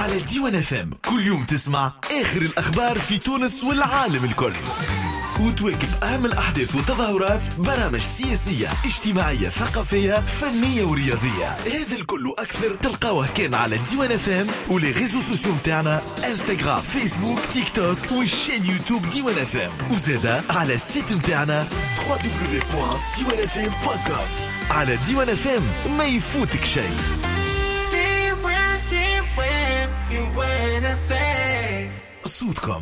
على ديوان FM كل يوم تسمع آخر الأخبار في تونس والعالم الكل، وتواكب أهم الأحداث والتظاهرات، برامج سياسية اجتماعية ثقافية فنية ورياضية. هذا الكل أكثر تلقاوه كان على ديوان FM ولي ريزو سوسيو متاعنا انستغرام فيسبوك تيك توك والشين يوتيوب ديوان FM، وزادا على السيت متاعنا www.diwanfm.com. على ديوان FM ما يفوتك شيء. صوتكم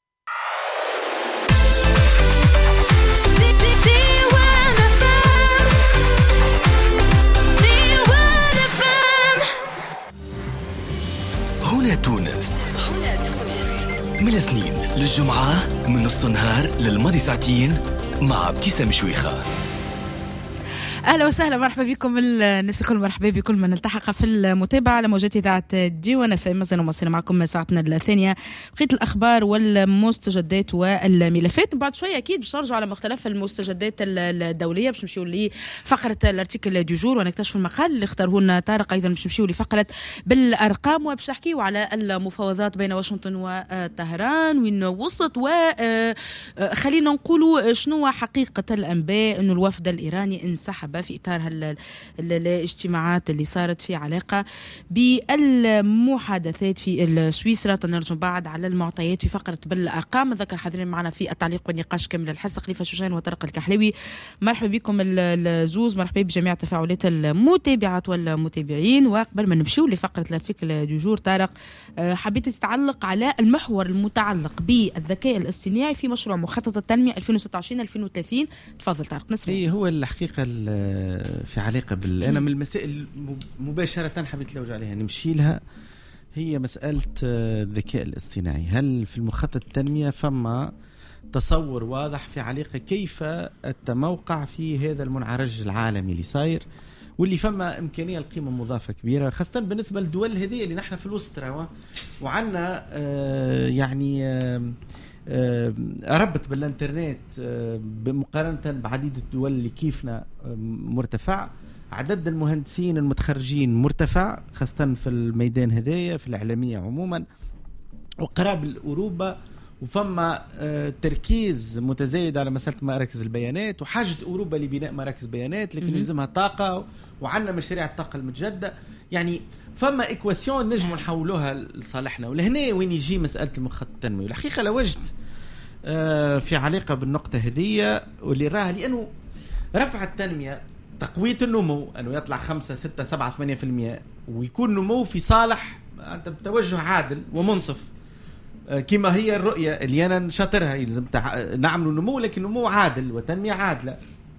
هنا تونس، من الاثنين للجمعة من نص النهار للماضي ساعتين مع ابتسام شويخة. اهلا وسهلا، مرحبا بكم الناس الكل، مرحبا بكل من التحق في المتابعه على موجات اذاعه ديوان FM. مازلنا مواصلين معكم ساعتنا الثانيه بقيه الاخبار والمستجدات والملفات. بعد شويه اكيد باش نرجعوا على مختلف المستجدات الدوليه، باش نمشيو لفقره الارتيكل دو جور ونكتشف المقال اللي اختاره لنا طارق. ايضا باش نمشيو لفقره بالارقام وباش نحكيو على المفاوضات بين واشنطن وطهران وين وصلت، وخلينا نقولوا شنو حقيقه الانباء انه الوفد الايراني انسحب في إطار الاجتماعات اللي صارت في علاقة بالمحادثات في سويسرا. تنرجم بعد على المعطيات في فقرة بالأرقام. ذكر حاضرين معنا في التعليق والنقاش كامل الحصة خليفة شوشان وطارق الكحلاوي. مرحبا بكم الزوز، مرحبا بجميع تفاعلات المتابعات والمتابعين. وقبل ما نمشيو لفقرة الارتيكل دو جور طارق، حبيت تتعلق على المحور المتعلق بالذكاء الاصطناعي في مشروع مخطط التنمية 2026-2030. تفضل طارق نسمع. هو الحقيقة في علاقة أنا من المسائل مباشرة حبيت لوج عليها نمشي لها، هي مسألة الذكاء الاصطناعي. هل في المخطط التنمية فما تصور واضح في علاقة كيف التموقع في هذا المنعرج العالمي اللي صاير واللي فما إمكانية القيمة مضافة كبيرة، خاصة بالنسبة للدول هذه اللي نحن في الوسط وعنا ربط بالانترنت بمقارنة بعديد الدول اللي كيفنا مرتفع، عدد المهندسين المتخرجين مرتفع خاصة في الميدان هذايا في الإعلامية عموما وقراب أوروبا، وفما تركيز متزايد على مسألة مراكز البيانات وحاجة أوروبا لبناء مراكز بيانات، لكن يلزمها طاقة وعندنا مشاريع الطاقة المتجددة. يعني فما إكواسيون نجم نحولوها لصالحنا. ولهنا وين يجي مسألة المخطط التنموي. الحقيقة لوجدت في علاقة بالنقطة هذه واللي راها، لأنه رفع التنمية تقوية النمو أنه يطلع 5 6 7 8% ويكون نمو في صالح أنت بتوجه عادل ومنصف كما هي الرؤية اللي أنا نشاطرها. يلزم نعمل نمو لكن نمو عادل وتنمية عادلة.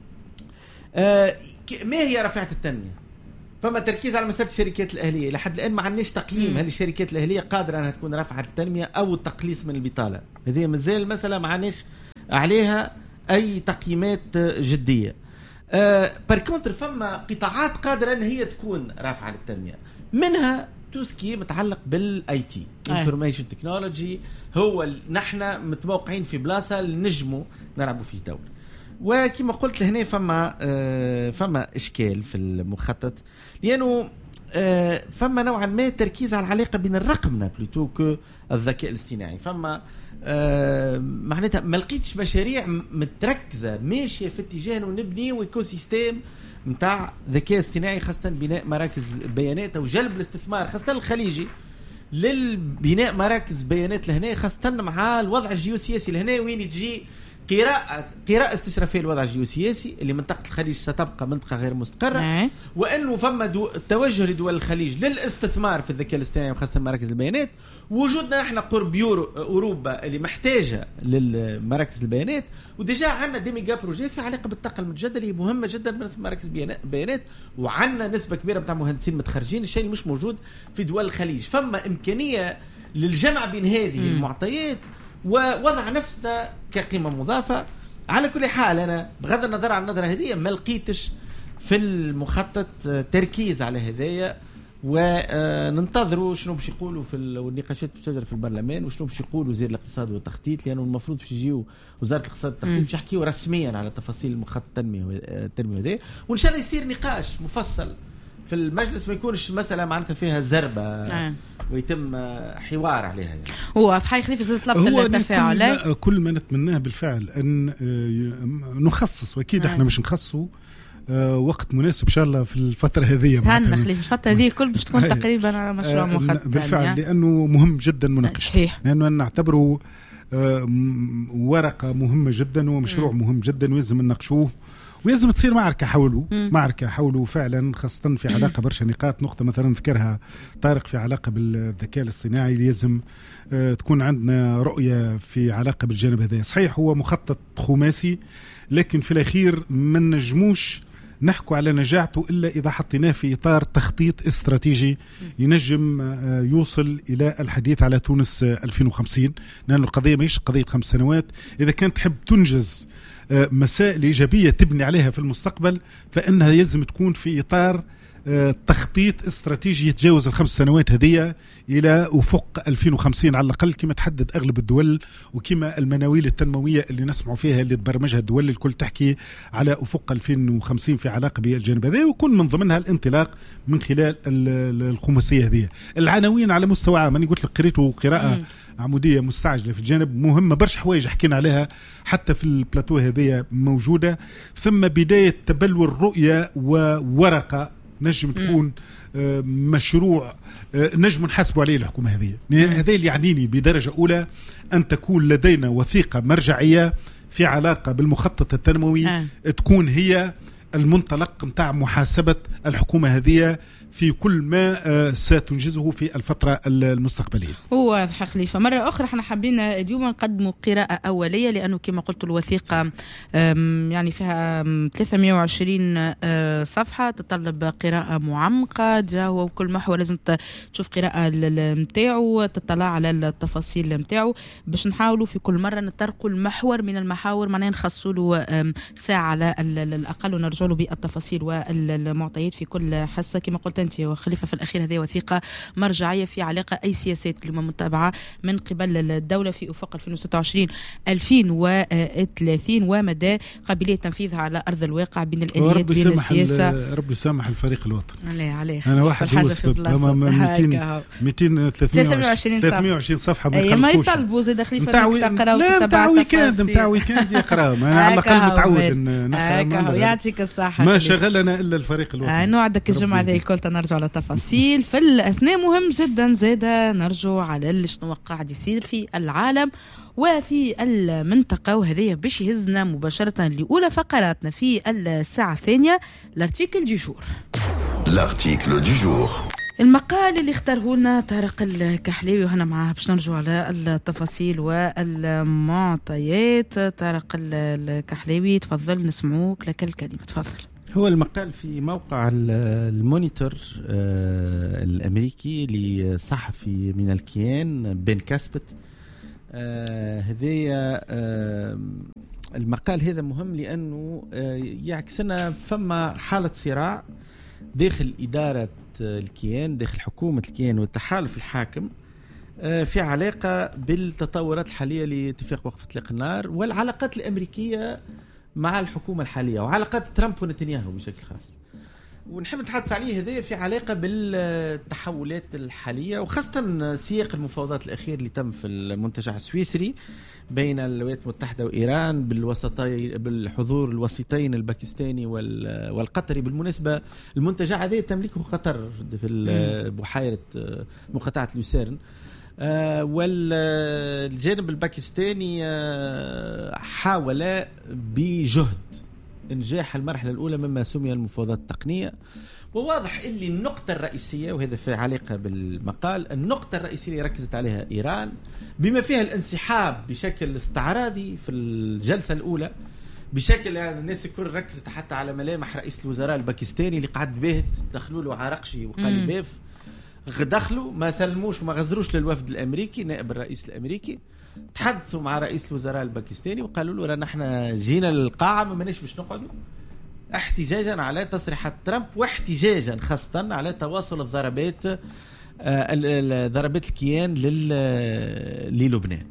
ما هي رفعة التنمية؟ فما تركيز على مسألة الشركات الأهلية. لحد الآن ما عندناش تقييم هل الشركات الأهلية قادرة أنها تكون رفعة التنمية أو التقليص من البطالة. هذه مازال مسألة ما عندناش عليها أي تقييمات جدية. بركونتر فما قطاعات قادرة أن هي تكون رافعة للتنمية، منها توسكي متعلق بالاي تي انفورميشن تكنولوجي. هو نحن متموقعين في بلاصة نجموا نلعبوا فيه دور. وكما قلت لهنا فما إشكال في المخطط، لأنه فما نوعا ما تركيز على العلاقة بين الرقمنة بلوتو الذكاء الاصطناعي. فما معناتها ما لقيتش مشاريع متركزة ماشية في اتجاه انه نبني ايكو سيستيم متاع ذكاء اصطناعي، خاصة بناء مراكز بيانات او جلب الاستثمار خاصة الخليجي للبناء مراكز بيانات لهنا، خاصة مع الوضع الجيوسياسي لهنا وين تجي قراءة استشرافية الوضع الجيوسياسي اللي منطقة الخليج ستبقى منطقة غير مستقرة، وأنه فما توجه لدول الخليج للاستثمار في الذكاء الاصطناعي وخاصة مراكز البيانات. وجودنا نحن قرب أوروبا اللي محتاجة للمراكز البيانات، وديجا عندنا ديميجا بروجي في علاقة بالطاقة المتجددة اللي مهمة جدا بالنسبة لمراكز البيانات، وعندنا نسبة كبيرة بتاع مهندسين متخرجين، الشيء اللي مش موجود في دول الخليج. فما إمكانية للجمع بين هذه المعطيات ووضع نفسنا كقيمة مضافة. على كل حال أنا بغض النظر عن النظرة هذه ما لقيتش في المخطط تركيز على هذايا، وننتظروا شنو باش يقولوا في النقاشات بتجري في البرلمان وشنو باش يقولوا وزير الاقتصاد والتخطيط، لأنه المفروض باش يجيو وزارة الاقتصاد والتخطيط باش يحكيوا رسميا على تفاصيل المخطط التنمية هذا، وإن شاء الله يصير نقاش مفصل في المجلس، ما يكونش مسألة معناتها فيها زربة ويتم حوار عليها يعني. هو حي خليفة زاد طلبت التفاعل. كل ما نتمناه بالفعل أن نخصص، وأكيد احنا مش نخصصوا وقت مناسب إن شاء الله في الفترة هذه. هانا خليفة الفترة هذه الكل باش تكون تقريبا على مشروع مخطط بالفعل، لأنه مهم جدا مناقشته، لأنه نعتبره ورقة مهمة جدا ومشروع مهم جدا ويلزم نناقشوه، ويلزم تصير معركة حوله فعلا، خاصة في علاقة برشا نقاط. نقطة مثلا ذكرها طارق في علاقة بالذكاء الاصطناعي، لازم تكون عندنا رؤية في علاقة بالجانب هذا. صحيح هو مخطط خماسي، لكن في الأخير ما نجموش نحكوا على نجاعته إلا إذا حطيناه في إطار تخطيط استراتيجي ينجم يوصل إلى الحديث على تونس 2050، لأن القضية ماهيش قضية 5 سنوات. إذا كانت تحب تنجز مسائل إيجابية تبني عليها في المستقبل، فإنها يلزم تكون في إطار تخطيط استراتيجي يتجاوز ال5 سنوات هذه إلى أفق 2050 على الأقل، كما تحدد أغلب الدول وكما المناويل التنموية اللي نسمعوا فيها اللي تبرمجها الدول الكل تحكي على أفق 2050 في علاقة بالجانب هذا، ويكون من ضمنها الانطلاق من خلال الخماسية هذه. العناوين على مستوى عام، أنا قلت لك قريته قراءة عمودية مستعجلة في الجانب، مهمة برشا حوايج حكينا عليها حتى في البلاتو هذه موجودة. ثم بداية تبلور رؤية وورقة نجم تكون مشروع نجم نحاسبوا عليه الحكومة هذه. هذا اللي يعنيني بدرجة أولى أن تكون لدينا وثيقة مرجعية في علاقة بالمخطط التنموي تكون هي المنطلق متاع محاسبة الحكومة هذه في كل ما ستنجزه في الفترة المستقبلية. هو خليفة مرة أخرى احنا حابين اليوم نقدموا قراءة أولية، لأنه كما قلت الوثيقة يعني فيها 320 صفحة، تطلب قراءة معمقة. جاء كل محور لازم تشوف قراءة متاعه، تطلع على التفاصيل متاعه، باش نحاولوا في كل مرة نطرقوا المحور من المحاور، معناها نخصوا له ساعة على الأقل ونرجع له بالتفاصيل والمعطيات في كل حصة. كما قلت أنت وخليفة في الأخير هذه وثيقة مرجعية في علاقة أي سياسات اللي متابعة من قبل الدولة في أفق 2026-2030 ومدى قابلية تنفيذها على أرض الواقع بين الآليات بين السياسة. ربي يسامح الفريق الوطني. عليه أنا واحد هو السبب 320 صفحة ما يطلبوا زاد خليفة تقرأ متاع ويكاند يقرأ. أنا على الأقل متعود نقرأ. يعطيك الصحة. ما شغلنا إلا الفريق الوطني. نوعدك الجمعة ذي الكل نرجع على تفاصيل في الأثناء. مهم جدا زادة نرجع على شنو قاعد يصير في العالم وفي المنطقة، وهذه باش يهزنا مباشرة لأولى فقراتنا في الساعة الثانية. الارتيكل دي جور. المقال اللي اختاره لنا طارق الكحلاوي وهنا معاه باش نرجع على التفاصيل والمعطيات. طارق الكحلاوي تفضل نسمعوك لك الكلمة، تفضل. هو المقال في موقع المونيتور الأمريكي لصحفي من الكيان بن كاسبت. هذه المقال هذا مهم لأنه يعكسنا فما حالة صراع داخل إدارة الكيان، داخل حكومة الكيان والتحالف الحاكم في علاقة بالتطورات الحالية لاتفاق وقف إطلاق النار والعلاقات الأمريكية مع الحكومة الحالية وعلاقات ترامب ونتنياهو بشكل خاص. ونحب نتحدث عليه هذا في علاقة بالتحولات الحالية، وخاصة سياق المفاوضات الأخير اللي تم في المنتجع السويسري بين الولايات المتحدة وإيران بالحضور الوسيطين الباكستاني والقطري. بالمناسبة المنتجع هذا تملكه قطر في بحيرة مقاطعة لوسيرن، والجانب الباكستاني حاول بجهد إنجاح المرحلة الأولى مما سمي المفاوضات التقنية. وواضح اللي النقطة الرئيسية، وهذا في علاقة بالمقال، النقطة الرئيسية اللي ركزت عليها إيران بما فيها الانسحاب بشكل استعراضي في الجلسة الأولى، بشكل يعني الناس الكل ركزت حتى على ملامح رئيس الوزراء الباكستاني اللي قعد باهت دخلوا له عرقشي وقال باف، دخلوا ما سلموش وما غزروش للوفد الأمريكي نائب الرئيس الأمريكي. تحدثوا مع رئيس الوزراء الباكستاني وقالوا له نحن جينا للقاعة ما مناش باش نقعدوا، احتجاجا على تصريحات ترامب واحتجاجا خاصة على تواصل الضربات ضربات الكيان للبنان.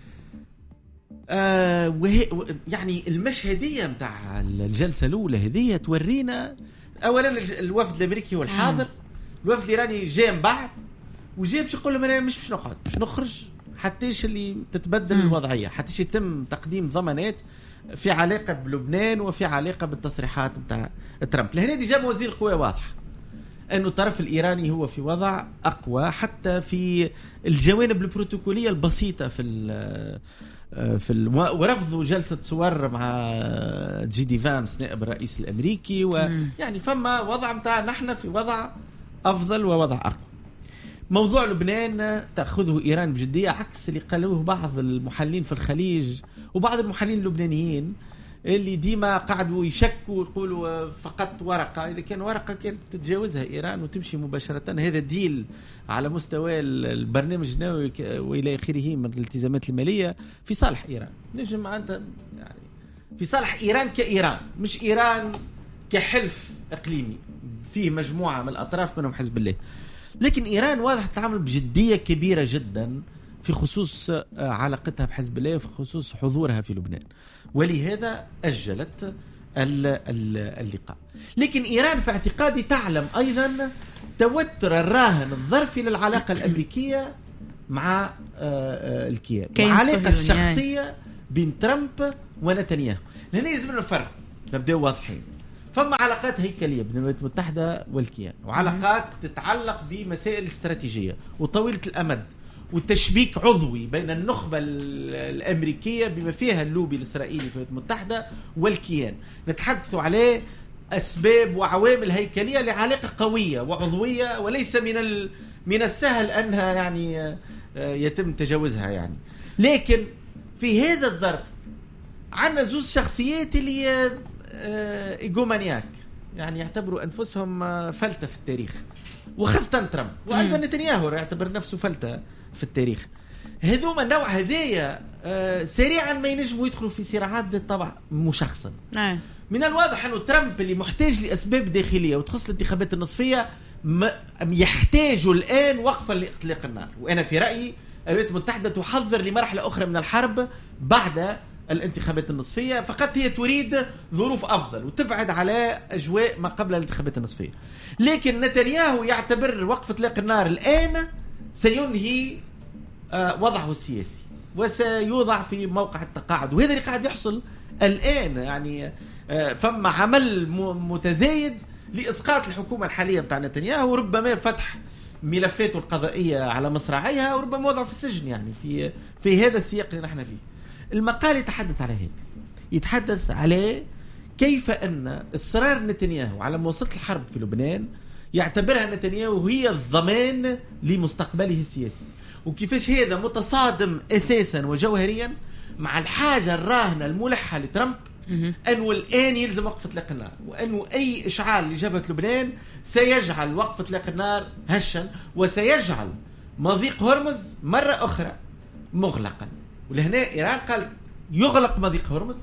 يعني المشهدية متاع الجلسة الأولى هذه تورينا أولا الوفد الأمريكي هو الحاضر، الوفد الإيراني جاء من بعد، وجاي باش يقول لهم انا مش باش نقعد، باش نخرج حتىش اللي تتبدل الوضعيه، حتىش يتم تقديم ضمانات في علاقه بلبنان وفي علاقه بالتصريحات نتاع ترامب. لهنا ديجا موازين القوى واضحه انه الطرف الايراني هو في وضع اقوى حتى في الجوانب البروتوكوليه البسيطه ورفضوا جلسه صور مع جي دي فانس نائب الرئيس الامريكي، ويعني فما وضع متاع نحن في وضع افضل ووضع اقوى. موضوع لبنان تأخذه إيران بجدية عكس اللي قالوه بعض المحللين في الخليج وبعض المحللين اللبنانيين اللي ديما قعدوا يشكوا ويقولوا فقط ورقة. إذا كان ورقة كانت تتجاوزها إيران وتمشي مباشرة. هذا ديل على مستوى البرنامج النووي وإلى آخره من الالتزامات المالية في صالح إيران. نجم أنت يعني في صالح إيران كإيران، مش إيران كحلف إقليمي فيه مجموعة من الأطراف منهم حزب الله. لكن إيران واضح تتعامل بجدية كبيرة جدا في خصوص علاقتها بحزب الله وفي خصوص حضورها في لبنان، ولهذا أجلت اللقاء. لكن إيران في اعتقادي تعلم أيضا توتر الراهن الظرفي للعلاقة الأمريكية مع الكيان وعلاقة الشخصية بين ترامب ونتنياهو. لهنا يلزمنا الفرق، نبدأ واضحين. فما علاقات هيكلية بين الولايات المتحدة والكيان، وعلاقات تتعلق بمسائل استراتيجية وطويلة الأمد والتشبيك عضوي بين النخبة الأمريكية بما فيها اللوبي الإسرائيلي في الولايات المتحدة والكيان. نتحدث عليه أسباب وعوامل هيكلية لعلاقة قوية وعضوية، وليس من السهل أنها يعني يتم تجاوزها يعني. لكن في هذا الظرف عندنا زوز شخصيات اللي إيجومانياك، يعني يعتبروا أنفسهم فلتة في التاريخ، وخاصة ترامب وأيضا نتنياهو يعتبر نفسه فلتة في التاريخ. هذوما النوع هذايا سريعا ما ينجموا يدخلوا في صراعات ذات طبع مشخصا. من الواضح أنه ترامب اللي محتاج لأسباب داخلية وتخص الانتخابات النصفية يحتاجوا الآن وقفا لإطلاق النار. وأنا في رأيي الولايات المتحدة تحضر لمرحلة أخرى من الحرب بعد الانتخابات النصفية، فقط هي تريد ظروف أفضل وتبعد على أجواء ما قبل الانتخابات النصفية. لكن نتنياهو يعتبر وقف إطلاق النار الآن سينهي وضعه السياسي وسيوضع في موقع التقاعد، وهذا اللي قاعد يحصل الآن. يعني فما عمل متزايد لإسقاط الحكومة الحالية بتاع نتنياهو، وربما فتح ملفاته القضائية على مصراعيها، وربما وضعه في السجن. يعني في هذا السياق اللي نحن فيه. المقال يتحدث على هذا، يتحدث على كيف أن إصرار نتنياهو على مواصلة الحرب في لبنان يعتبرها نتنياهو هي الضمان لمستقبله السياسي، وكيفاش هذا متصادم أساسا وجوهريا مع الحاجة الراهنة الملحة لترامب أنه الآن يلزم وقف إطلاق النار، وأنه أي إشعال لجبهة لبنان سيجعل وقف إطلاق النار هشا، وسيجعل مضيق هرمز مرة أخرى مغلقا. ولهنا إيران قال يغلق مضيق هرمز